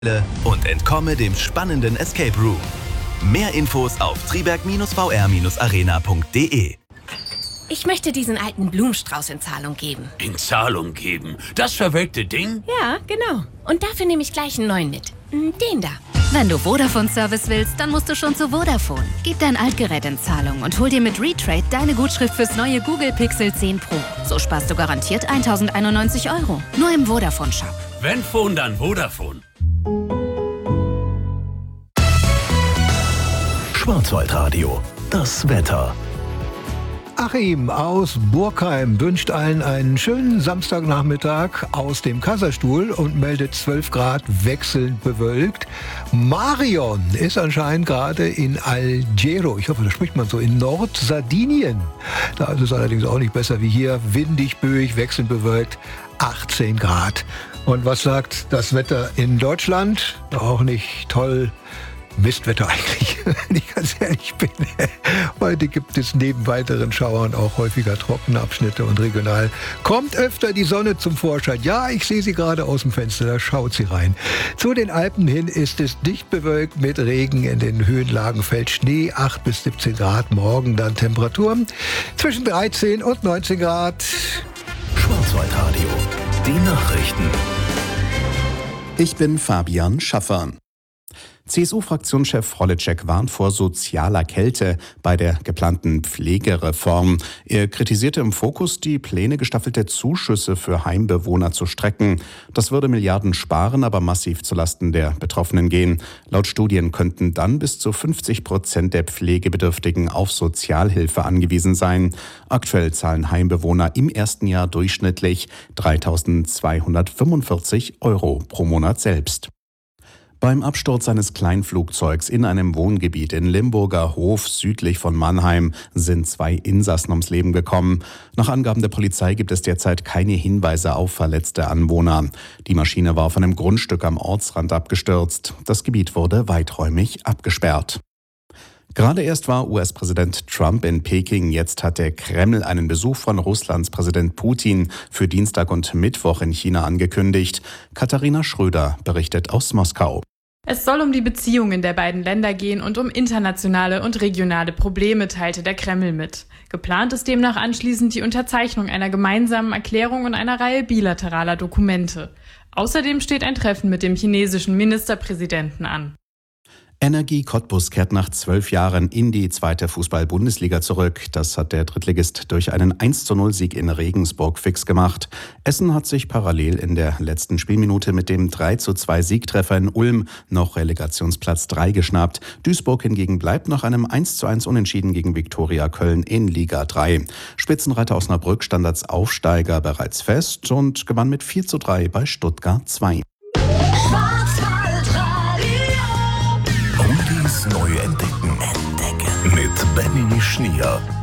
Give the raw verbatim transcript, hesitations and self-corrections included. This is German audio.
und entkomme dem spannenden Escape Room. Mehr Infos auf triberg Bindestrich v r Bindestrich arena punkt d e. Ich möchte diesen alten Blumenstrauß in Zahlung geben. In Zahlung geben? Das verwelkte Ding? Ja, genau. Und dafür nehme ich gleich einen neuen mit. Den da. Wenn du Vodafone-Service willst, dann musst du schon zu Vodafone. Gib dein Altgerät in Zahlung und hol dir mit Retrade deine Gutschrift fürs neue Google Pixel zehn Pro. So sparst du garantiert tausendeinundneunzig Euro. Nur im Vodafone-Shop. Wenn Phone, dann Vodafone. Schwarzwaldradio, das Wetter. Achim aus Burgheim wünscht allen einen schönen Samstagnachmittag aus dem Kaiserstuhl und meldet zwölf Grad wechselnd bewölkt. Marion ist anscheinend gerade in Alghero, ich hoffe, das spricht man so, in Nordsardinien. Da ist es allerdings auch nicht besser wie hier, windig, böig, wechselnd bewölkt, achtzehn Grad. Und was sagt das Wetter in Deutschland? Auch nicht toll. Mistwetter eigentlich, wenn ich ganz ehrlich bin. Heute gibt es neben weiteren Schauern auch häufiger trockene Abschnitte und regional kommt öfter die Sonne zum Vorschein. Ja, ich sehe sie gerade aus dem Fenster, da schaut sie rein. Zu den Alpen hin ist es dicht bewölkt mit Regen. In den Höhenlagen fällt Schnee, acht bis siebzehn Grad. Morgen dann Temperaturen zwischen dreizehn und neunzehn Grad. Schwarzwaldradio, die Nachrichten. Ich bin Fabian Schaffer. C S U-Fraktionschef Holleczek warnt vor sozialer Kälte bei der geplanten Pflegereform. Er kritisierte im Fokus, die Pläne, gestaffelte Zuschüsse für Heimbewohner zu strecken. Das würde Milliarden sparen, aber massiv zulasten der Betroffenen gehen. Laut Studien könnten dann bis zu fünfzig Prozent der Pflegebedürftigen auf Sozialhilfe angewiesen sein. Aktuell zahlen Heimbewohner im ersten Jahr durchschnittlich dreitausendzweihundertfünfundvierzig Euro pro Monat selbst. Beim Absturz eines Kleinflugzeugs in einem Wohngebiet in Limburger Hof südlich von Mannheim sind zwei Insassen ums Leben gekommen. Nach Angaben der Polizei gibt es derzeit keine Hinweise auf verletzte Anwohner. Die Maschine war auf einem Grundstück am Ortsrand abgestürzt. Das Gebiet wurde weiträumig abgesperrt. Gerade erst war U S-Präsident Trump in Peking. Jetzt hat der Kreml einen Besuch von Russlands Präsident Putin für Dienstag und Mittwoch in China angekündigt. Katharina Schröder berichtet aus Moskau. Es soll um die Beziehungen der beiden Länder gehen und um internationale und regionale Probleme, teilte der Kreml mit. Geplant ist demnach anschließend die Unterzeichnung einer gemeinsamen Erklärung und einer Reihe bilateraler Dokumente. Außerdem steht ein Treffen mit dem chinesischen Ministerpräsidenten an. Energie Cottbus kehrt nach zwölf Jahren in die zweite Fußball-Bundesliga zurück. Das hat der Drittligist durch einen eins zu null Sieg in Regensburg fix gemacht. Essen hat sich parallel in der letzten Spielminute mit dem drei zu zwei Siegtreffer in Ulm noch Relegationsplatz drei geschnappt. Duisburg hingegen bleibt nach einem eins zu eins Unentschieden gegen Viktoria Köln in Liga drei. Spitzenreiter Osnabrück stand als Aufsteiger bereits fest und gewann mit vier zu drei bei Stuttgart zwei. Neu entdecken. Entdecken. Mit Benny Schnier.